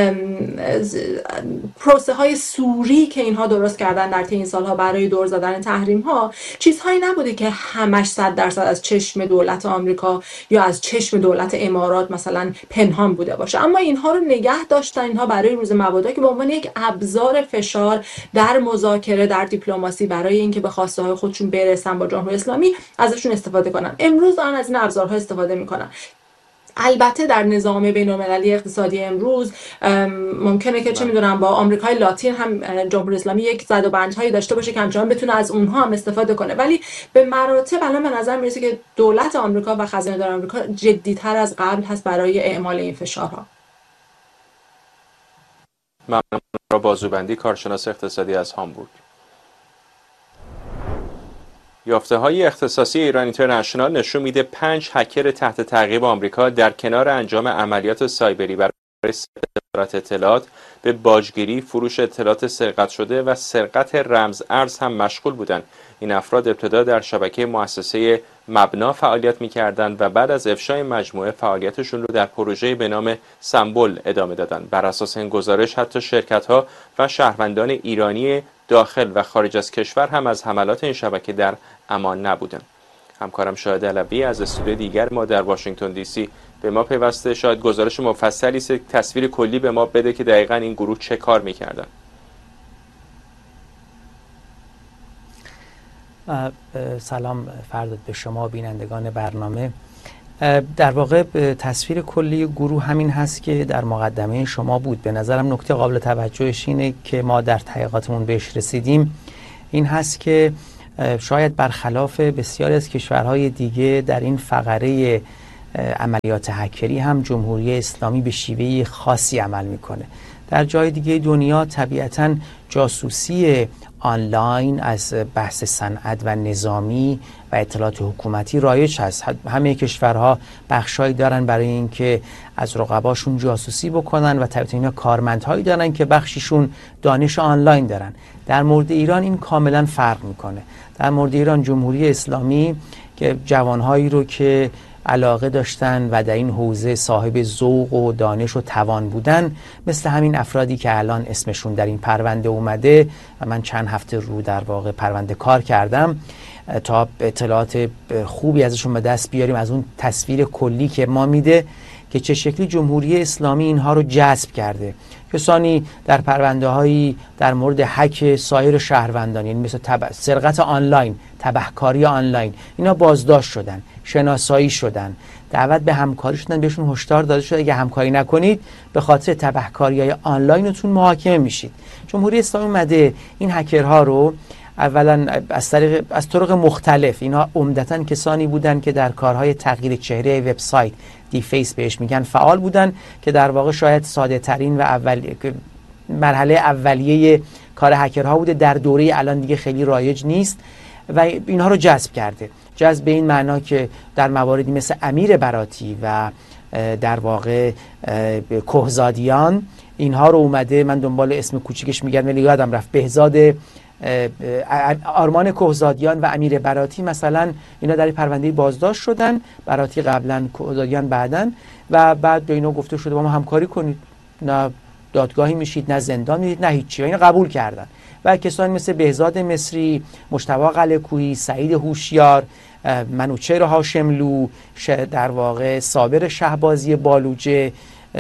پروسه های سوری که اینها درست کردن در طی این سالها برای دور زدن تحریم ها چیزهایی نبوده که همش صد درصد از چشم دولت آمریکا یا از چشم دولت امارات مثلا پنهان بوده باشه، اما اینها رو نگه داشتن. اینها برای روز مبادا که به عنوان یک ابزار فشار در مذاکره، در دیپلماسی برای اینکه به خواسته های خودشون برسن با جمهوری اسلامی ازشون استفاده کنن. امروز دارن از این ابزارها استفاده میکنن. البته در نظام بین‌المللی اقتصادی امروز ممکنه که چه میدونم با آمریکای لاتین هم جمهوری اسلامی یک زد و بندهایی داشته باشه که همچنان بتونه از اونها هم استفاده کنه، ولی به مراتب الان به نظر میرسه که دولت آمریکا و خزانه‌دار آمریکا جدی‌تر از قبل هست برای اعمال این فشارها. ممنون. را بازوبندی، کارشناس اقتصادی از هامبورگ. یافته‌های اختصاصی ایران اینترنشنال نشون میده پنج هکر تحت تعقیب آمریکا در کنار انجام عملیات سایبری برای سرقت اطلاعات به باجگیری، فروش اطلاعات سرقت شده و سرقت رمز ارز هم مشغول بودند. این افراد ابتدا در شبکه مؤسسه مبنا فعالیت می‌کردند و بعد از افشای مجموعه فعالیتشون رو در پروژه‌ای به نام سمبل ادامه دادند. بر اساس این گزارش حتی شرکت‌ها و شهروندان ایرانی داخل و خارج از کشور هم از حملات این شبکه در امان نبودند. همکارم شاهد علوی از استودیو دیگر ما در واشنگتن دی سی به ما پیوسته. شاید گزارش مفصلی است، تصویر کلی به ما بده که دقیقاً این گروه چه کار می‌کردن. سلام فرداد به شما بینندگان برنامه. در واقع تصویر کلی گروه همین هست که در مقدمه شما بود. به نظرم نکته قابل توجهش اینه که ما در تحقیقاتمون بهش رسیدیم، این هست که شاید برخلاف بسیاری از کشورهای دیگه در این فقره عملیات هکری هم جمهوری اسلامی به شیوه خاصی عمل میکنه. در جای دیگه دنیا طبیعتاً جاسوسی آنلاین از بحث صنعت و نظامی و اطلاعات حکومتی رایج هست. همه کشورها بخشایی دارن برای اینکه از رقباشون جاسوسی بکنن و طبیعتاً اینا کارمندهایی دارن که بخشیشون دانش آنلاین دارن. در مورد ایران این کاملا فرق میکنه. در مورد ایران جمهوری اسلامی که جوانهایی رو که علاقه داشتن و در این حوزه صاحب ذوق و دانش و توان بودن، مثل همین افرادی که الان اسمشون در این پرونده اومده و من چند هفته رو در واقع پرونده کار کردم تا اطلاعات خوبی ازشون به دست بیاریم از اون تصویر کلی که ما میده که چه شکلی جمهوری اسلامی اینها رو جذب کرده. کسانی در پرونده هایی در مورد هک سایر شهروندان، یعنی مثل تب... سرقت آنلاین، تبهکاری آنلاین، اینا بازداشت شدن، شناسایی شدن، دعوت به همکاری شدن، بهشون هشدار داده شده اگه همکاری نکنید به خاطر تبهکاری‌های آنلاینتون محاکمه میشید. جمهوری اسلامی اومده این هکرها رو اولا از طریق از طرق مختلف، اینها عمدتاً کسانی بودن که در کارهای تغییر چهره وبسایت، دی فیس بهش میگن، فعال بودن که در واقع شاید ساده ترین و اول مرحله اولیه کار هکرها بوده، در دوره الان دیگه خیلی رایج نیست و اینها رو جذب کرده. جذب به این معنا که در مواردی مثل امیر براتی و در واقع کهزادیان اینها رو اومده، من دنبال اسم کوچیکش میگم ولی یادم رفت، بهزاد آرمان کهزادیان و امیر براتی مثلا، اینا در پرونده بازداشت شدن، براتی قبلا، کهزادیان بعدن، و بعد به اینا گفته شده با ما همکاری کنید، نه دادگاهی میشید نه زندان میرید نه هیچی، و اینا قبول کردن. و کسانی مثل بهزاد مصری، مجتبی قلعه‌کوهی، سعید هوشیار، منوچهر هاشملو، در واقع صابر شهبازی بالوجه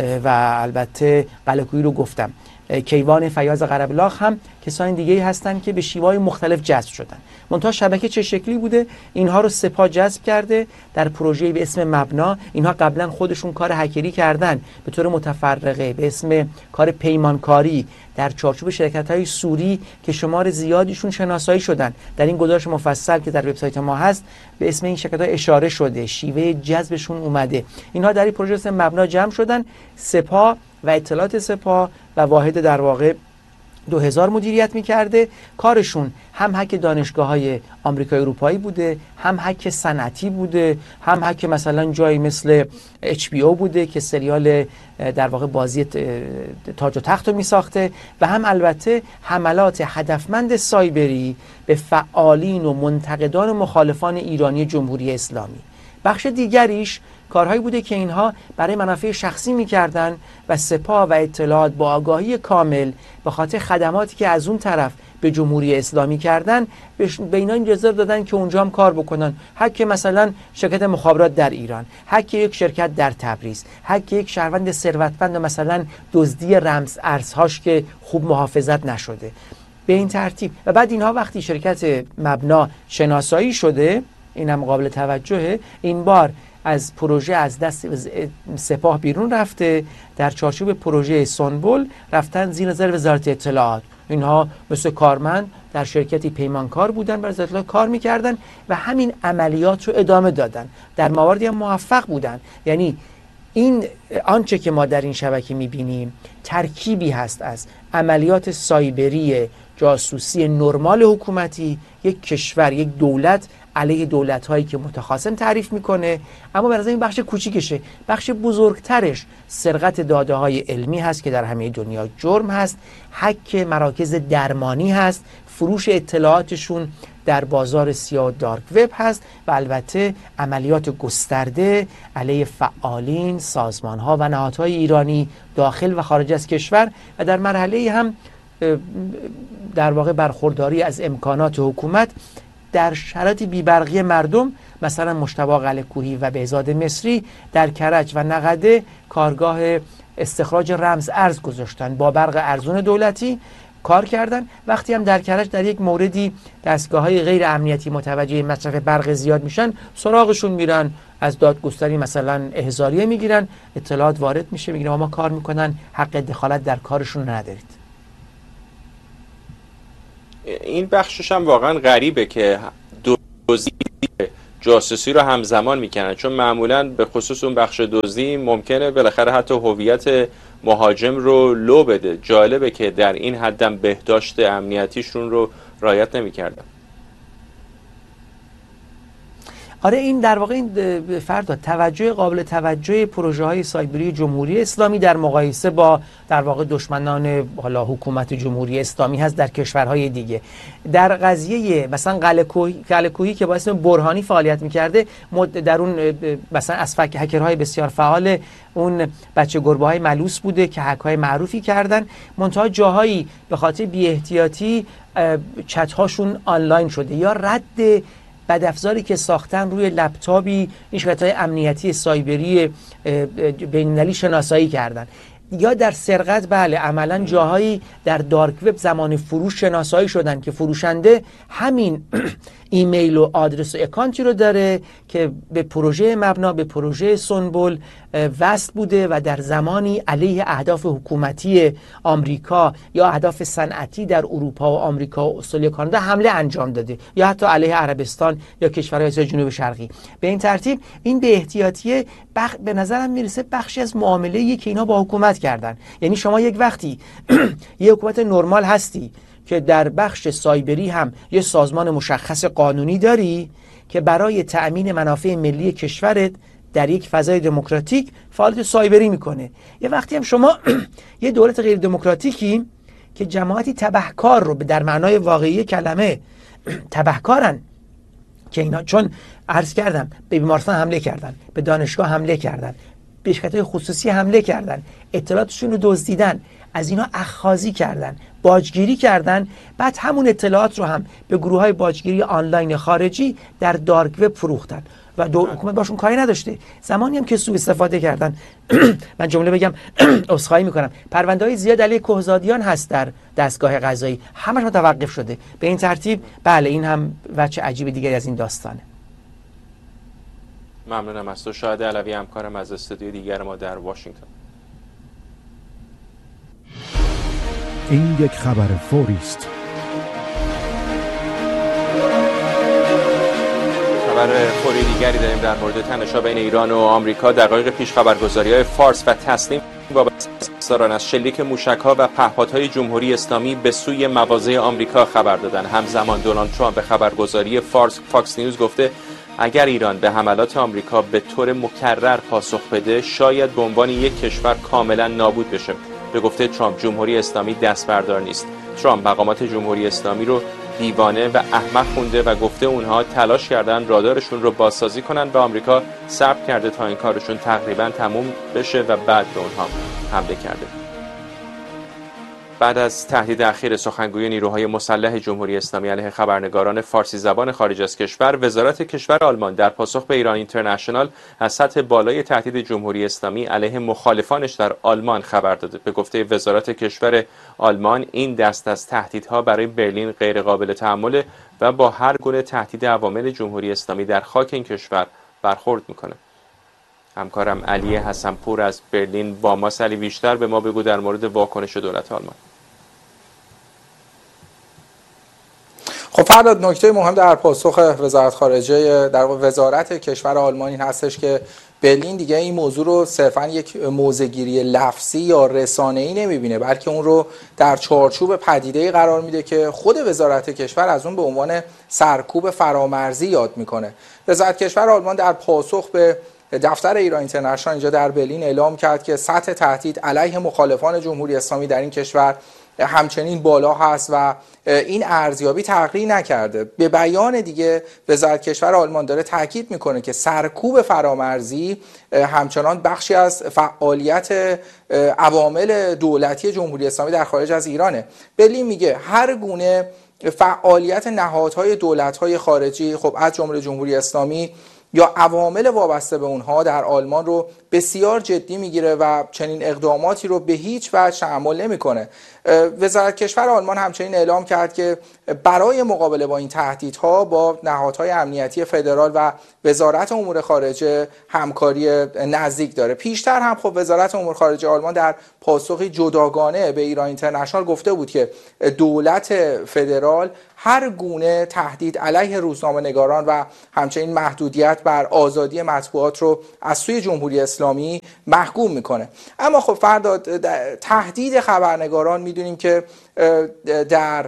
و البته قلعه‌کوهی رو گفتم، کیوان فیاض قره‌بلاغ هم کسانی دیگه هستن که به شیوه‌های مختلف جذب شدن. منتها شبکه چه شکلی بوده؟ اینها رو سپاه جذب کرده در پروژه‌ای به اسم مبنا. اینها قبلا خودشون کار هکری کردن به طور متفرقه به اسم کار پیمانکاری در چارچوب شرکت‌های سوری که شمار زیادیشون شناسایی شدن. در این گزارش مفصل که در وبسایت ما هست به اسم این شرکت‌ها اشاره شده، شیوه جذبشون اومده. اینها در این پروژه اسم مبنا جمع شدن. سپاه و اطلاعات سپاه و واحد در واقع دو هزار مدیریت میکرده. کارشون هم هک دانشگاه‌های آمریکای اروپایی بوده، هم هک صنعتی بوده، هم هک مثلا جایی مثل اچ بی او بوده که سریال در واقع بازی تاج و تخت رو میساخته، و هم البته حملات هدفمند سایبری به فعالین و منتقدان و مخالفان ایرانی جمهوری اسلامی. بخش دیگریش کارهایی بوده که اینها برای منافع شخصی میکردن و سپاه و اطلاعات با آگاهی کامل به خاطر خدماتی که از اون طرف به جمهوری اسلامی کردن به اینا اجازه دادن که اونجا هم کار بکنن. هک مثلا شرکت مخابرات در ایران، هک یک شرکت در تبریز، هک یک شهروند ثروتمند، مثلا دزدی رمز ارزهاش که خوب محافظت نشده، به این ترتیب. و بعد اینها وقتی شرکت مبنا شناسایی شده، اینم قابل توجهه، این بار از پروژه از دست سپاه بیرون رفته، در چارچوب پروژه سنبل رفتن زیر نظر وزارت اطلاعات. اینها مثل کارمند در شرکتی پیمانکار بودن، برای وزارت اطلاعات کار میکردن و همین عملیات رو ادامه دادن. در مواردی هم موفق بودن. یعنی این آنچه که ما در این شبکه میبینیم ترکیبی هست از عملیات سایبری جاسوسی نرمال حکومتی، یک کشور، یک دولت علیه دولت‌هایی که متخاصم تعریف میکنه، اما به نظر این بخش کوچیکشه. بخش بزرگترش سرقت داده‌های علمی هست که در همه دنیا جرم هست، هک مراکز درمانی هست، فروش اطلاعاتشون در بازار سیاه دارک وب هست، و البته عملیات گسترده علیه فعالین، سازمان‌ها و نهادهای ایرانی داخل و خارج از کشور، و در مرحله هم در واقع برخورداری از امکانات حکومت در شرایط بیبرقی مردم. مثلا مجتبی قلعه‌کوهی و بهزاد مصری در کرج و نقده کارگاه استخراج رمز ارز گذاشتن با برق ارزون دولتی، کار کردن. وقتی هم در کرج در یک موردی دستگاه‌های غیر امنیتی متوجه مصرف برق زیاد میشن، سراغشون میرن، از دادگستری مثلا احضاریه میگیرن، اطلاعات وارد میشه، میگن ما کار میکنن، حق دخالت در کارشون ندارید. این بخشش هم واقعا غریبه که دزدی جاسوسی رو همزمان میکنن، چون معمولا به خصوص اون بخش دزدی ممکنه بالاخره حتی هویت مهاجم رو لو بده. جالبه که در این حدم بهداشت امنیتیشون رو رعایت نمیکردن. آره این در واقع این فردا توجه قابل توجه پروژه های سایبری جمهوری اسلامی در مقایسه با در واقع دشمنان حالا حکومت جمهوری اسلامی هست در کشورهای دیگه. در قضیه مثلا قلعه‌کوهی که با اسم برهانی فعالیت میکرده، در اون مثلا از هکرهای بسیار فعال اون بچه گربه های ملوس بوده که هک های معروفی کردن، منتها جاهایی به خاطر بی احتیاطی چت هاشون آنلاین شده یا رد بدافزاری که ساختن روی لپتاپی این شرکت‌های امنیتی سایبری بین‌المللی شناسایی کردن، یا در سرقت بله عملا جاهایی در دارک وب زمان فروش شناسایی شدن که فروشنده همین ایمیل و آدرس و اکانتی رو داره که به پروژه مبنا به پروژه سنبل وصل بوده و در زمانی علیه اهداف حکومتی آمریکا یا اهداف صنعتی در اروپا و آمریکا و استرالیا و کانادا حمله انجام داده، یا حتی علیه عربستان یا کشورهای آسیای جنوب شرقی. به این ترتیب این به احتیاطی بخ... به نظرم میرسه بخشی از معامله‌ای که اینا با حکومت کردن. یعنی شما یک وقتی یه حکومت نرمال هستی که در بخش سایبری هم یه سازمان مشخص قانونی داری که برای تأمین منافع ملی کشورت در یک فضای دموکراتیک فعالیت سایبری میکنه. یه وقتی هم شما یه دولت غیر دموکراتیکی که جماعتی تبهکار رو در معنای واقعی کلمه تبهکارن، که اینا چون عرض کردم به بیمارستان حمله کردن، به دانشگاه حمله کردن، به شرکت‌های خصوصی حمله کردن، اطلاعاتشون رو دزدیدن، از اینا اخاذی کردن، باجگیری کردن، بعد همون اطلاعات رو هم به گروه‌های باجگیری آنلاین خارجی در دارک وب فروختن و حکومت باشون کاری نداشته. زمانی هم که سوء استفاده کردن من جمله بگم عذرخواهی میکنم، پرونده‌های زیاد علیه کهزادیان هست در دستگاه قضایی، همش متوقف شده. به این ترتیب بله این هم وجه عجیب دیگری از این داستانه. ممنونم از تو شاهد علوی، همکارم از استودیو دیگر ما در واشنگتن. این یک خبر فوری است. خبر فوری دیگری داریم در مورد تنش‌ها بین ایران و آمریکا. دقایق پیش خبرگزاری‌های فارس و تسنیم با بستران از شلیک موشک‌ها و پهپادهای جمهوری اسلامی به سوی مواضع آمریکا خبر دادند. همزمان دونالد ترامپ به خبرگزاری فارس فاکس نیوز گفته اگر ایران به حملات آمریکا به طور مکرر پاسخ بده، شاید به عنوان یک کشور کاملا نابود بشه. به گفته ترامپ جمهوری اسلامی دست بردار نیست. ترامپ مقامات جمهوری اسلامی رو دیوانه و احمق خونده و گفته اونها تلاش کردن رادارشون رو بازسازی کنن و آمریکا صبر کرده تا این کارشون تقریبا تموم بشه و بعد به اونها حمله کرده. بعد از تهدید اخیر سخنگوی نیروهای مسلح جمهوری اسلامی علیه خبرنگاران فارسی زبان خارج از کشور، وزارت کشور آلمان در پاسخ به ایران اینترنشنال از سطح بالای تهدید جمهوری اسلامی علیه مخالفانش در آلمان خبر داده. به گفته وزارت کشور آلمان این دست از تهدیدها برای برلین غیر قابل تحمل و با هر گونه تهدید عوامل جمهوری اسلامی در خاک این کشور برخورد میکنه. همکارم علی حسنپور از برلین با ما سری بیشتر به ما بگو در مورد واکنش دولت آلمان. خب فرداد، نکته مهم در پاسخ وزارت خارجه در وزارت کشور آلمان این هستش که برلین دیگه این موضوع رو صرفا یک موضع‌گیری لفظی یا رسانه‌ای نمیبینه، بلکه اون رو در چارچوب پدیده‌ای قرار میده که خود وزارت کشور از اون به عنوان سرکوب فرامرزی یاد میکنه. وزارت کشور آلمان در پاسخ به دفتر ایران اینترنشنال اینجا در برلین اعلام کرد که سطح تهدید علیه مخالفان جمهوری اسلامی در این کشور همچنین بالا هست و این ارزیابی تغییر نکرده. به بیان دیگه وزارت کشور آلمان داره تاکید میکنه که سرکوب فرامرزی همچنان بخشی از فعالیت عوامل دولتی جمهوری اسلامی در خارج از ایرانه. برلین میگه هر گونه فعالیت نهادهای دولت‌های خارجی، خب از جمله جمهوری اسلامی، یا عوامل وابسته به اونها در آلمان رو بسیار جدی میگیره و چنین اقداماتی رو به هیچ وجه تحمل نمیکنه. وزارت کشور آلمان همچنین اعلام کرد که برای مقابله با این تهدیدها با نهادهای امنیتی فدرال و وزارت امور خارجه همکاری نزدیک داره. پیشتر هم خب وزارت امور خارجه آلمان در پاسخی جداگانه به ایران اینترنشنال گفته بود که دولت فدرال هر گونه تهدید علیه روزنامه‌نگاران و همچنین محدودیت بر آزادی مطبوعات رو از سوی جمهوری اسلامی محکوم میکنه. اما خب فرداد تهدید خبرنگاران میدونیم که در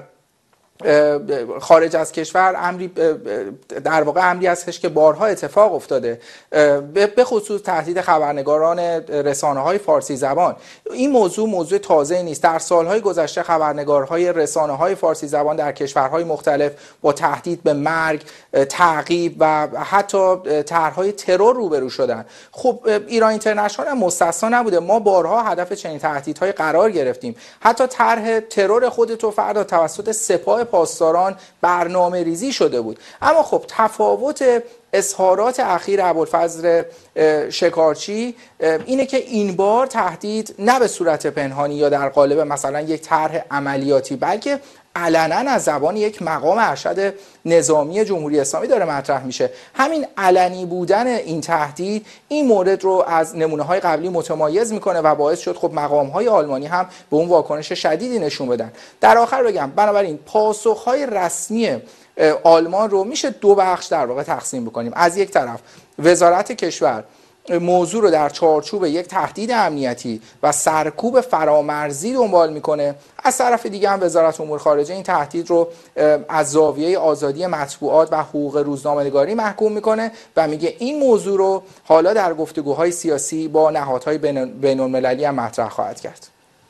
خارج از کشور امری در واقع امری هستش که بارها اتفاق افتاده، به خصوص تهدید خبرنگاران رسانه‌های فارسی زبان. این موضوع موضوع تازه نیست. در سالهای گذشته خبرنگارهای رسانه‌های فارسی زبان در کشورهای مختلف با تهدید به مرگ، تعقیب و حتی طرح‌های ترور روبرو شدن. خب ایران اینترنشنال هم مستثنا نبوده. ما بارها هدف چنین تهدیدهای قرار گرفتیم. حتی طرح ترور خودت رو فردا توسط سپاه پاسداران برنامه ریزی شده بود. اما خب تفاوت اظهارات اخیر ابوالفضل شکارچی اینه که این بار تهدید نه به صورت پنهانی یا در قالب مثلا یک طرح عملیاتی، بلکه علنا از زبان یک مقام ارشد نظامی جمهوری اسلامی داره مطرح میشه. همین علنی بودن این تهدید این مورد رو از نمونه‌های قبلی متمایز میکنه و باعث شد خب مقام‌های آلمانی هم به اون واکنش شدیدی نشون بدن. در آخر بگم بنابراین پاسخ‌های رسمی آلمان رو میشه دو بخش در واقع تقسیم بکنیم. از یک طرف وزارت کشور موضوع رو در چارچوب یک تهدید امنیتی و سرکوب فرامرزی دنبال میکنه، از طرف دیگه هم وزارت امور خارجه این تهدید رو از زاویه آزادی مطبوعات و حقوق روزنامه‌نگاری محکوم میکنه و میگه این موضوع رو حالا در گفتگوهای سیاسی با نهادهای بین‌المللی هم مطرح خواهد کرد.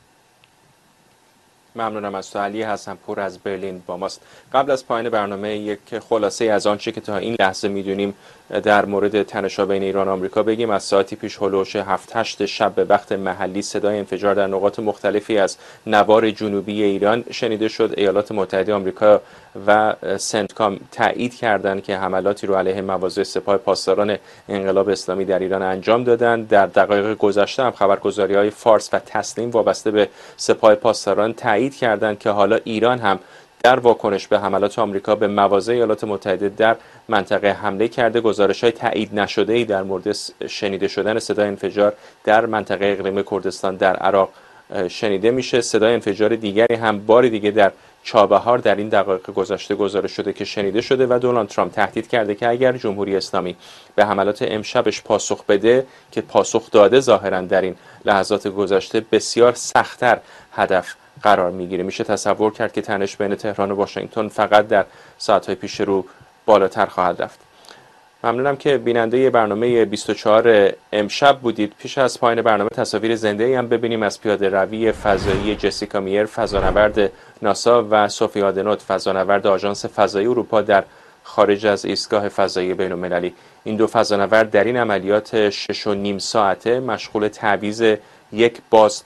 ممنونم از تو. علی حسن پور از برلین با ماست. قبل از پایان برنامه یک خلاصه از آنچه که تا این لحظه میدونیم در مورد تنش‌ها بین ایران و آمریکا بگیم. از ساعتی پیش هلوش هفت هشت شب به وقت محلی صدای انفجار در نقاط مختلفی از نوار جنوبی ایران شنیده شد. ایالات متحده آمریکا و سنتکام تایید کردند که حملاتی رو علیه مواضع سپاه پاسداران انقلاب اسلامی در ایران انجام دادند. در دقایق گذشته هم خبرگزاری‌های فارس و تسنیم وابسته به سپاه پاسداران تایید کردند که حالا ایران هم در واکنش به حملات آمریکا به مواضع ایالات متحده در منطقه حمله کرده. گزارش‌های تایید نشده‌ای در مورد شنیده شدن صدای انفجار در منطقه اقلیم کردستان در عراق شنیده میشه. صدای انفجار دیگری هم بار دیگه در چابهار در این دقایق گذشته گزارش شده که شنیده شده و دونالد ترامپ تهدید کرده که اگر جمهوری اسلامی به حملات امشبش پاسخ بده، که پاسخ داده ظاهراً در این لحظات گذشته، بسیار سخت‌تر هدف قرار میگیره. میشه تصور کرد که تنش بین تهران و واشنگتن فقط در ساعت‌های پیش رو بالاتر خواهد رفت. ممنونم که بیننده برنامه بیست و چهار امشب بودید. پیش از پایان برنامه تصاویر زنده‌ای هم ببینیم از پیاده روی فضایی جسیکا میر فضانورد ناسا و سوفی آدنوت فضانورد آژانس فضایی اروپا در خارج از ایستگاه فضایی بین‌المللی. این دو فضانورد در این عملیات شش و نیم ساعته مشغول تعویض یک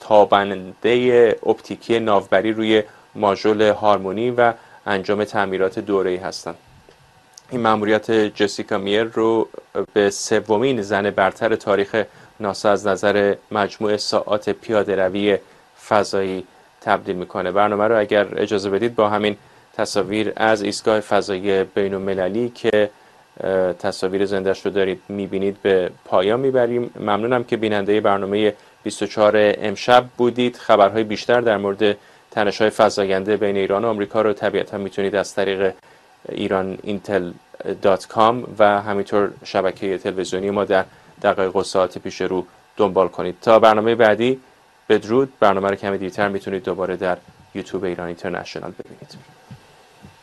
بازتابنده اپتیکی ناوبری روی ماژول هارمونی و انجام تعمیرات دوره‌ای هستند. این مأموریت جسیکا میر رو به سومین زن برتر تاریخ ناسا از نظر مجموع ساعات پیاده روی فضایی تبدیل میکنه. برنامه رو اگر اجازه بدید با همین تصاویر از ایستگاه فضایی بین‌المللی که تصاویر زنده‌اش رو دارید میبینید به پایان میبریم. ممنونم که بیننده برنامه بیست و چهار امشب بودید. خبرهای بیشتر در مورد تنش‌های فزاینده بین ایران و آمریکا رو طبیعتا میتونید از طریق ایران اینتل دات کام و همینطور شبکه تلویزیونی ما در دقایق و ساعت پیش رو دنبال کنید. تا برنامه بعدی بدرود. برنامه رو کمی دیرتر میتونید دوباره در یوتیوب ایران اینترنشنال ببینید.